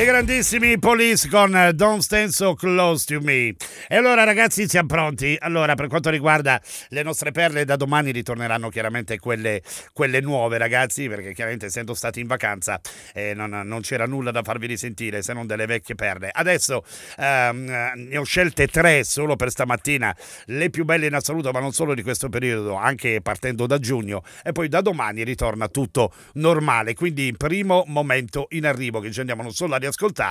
I grandissimi Police con Don't Stand So Close to Me. E allora ragazzi, siamo pronti? Allora, per quanto riguarda le nostre perle, da domani ritorneranno chiaramente quelle nuove, ragazzi, perché chiaramente essendo stati in vacanza non c'era nulla da farvi risentire se non delle vecchie perle. Adesso ne ho scelte 3 solo per stamattina, le più belle in assoluto, ma non solo di questo periodo, anche partendo da giugno, e poi da domani ritorna tutto normale, quindi primo momento in arrivo che ci andiamo non solo a riascoltare